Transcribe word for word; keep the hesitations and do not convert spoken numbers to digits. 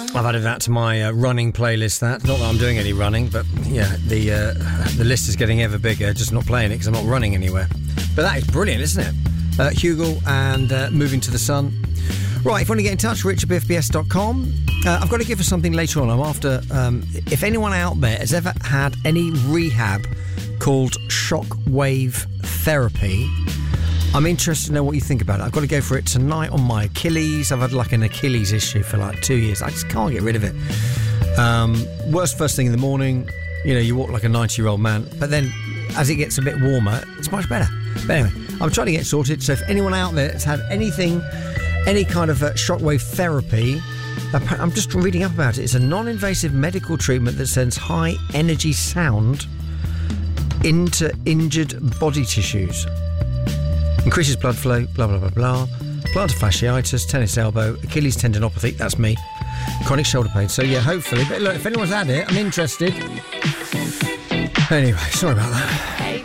I've added that to my uh, running playlist. That not that I'm doing any running, but yeah, the uh, the list is getting ever bigger. Just not playing it because I'm not running anywhere. But that is brilliant, isn't it? Uh, Hugel and uh, Moving to the Sun. Right, if you want to get in touch, rich at b f b s dot com. Uh, I've got to give us something later on. I'm after um, if anyone out there has ever had any rehab called shockwave therapy. I'm interested to know what you think about it. I've got to go for it tonight on my Achilles. I've had like an Achilles issue for like two years. I just can't get rid of it. Um, worst first thing in the morning. You know, you walk like a ninety-year-old man. But then as it gets a bit warmer, it's much better. But anyway, I'm trying to get sorted. So if anyone out there has had anything, any kind of uh, shockwave therapy, I'm just reading up about it. It's a non-invasive medical treatment that sends high-energy sound into injured body tissues. Increases blood flow, blah, blah, blah, blah. Plantar fasciitis, tennis elbow, Achilles tendinopathy, that's me. Chronic shoulder pain. So, yeah, hopefully. But look, if anyone's had it, I'm interested. Anyway, sorry about that.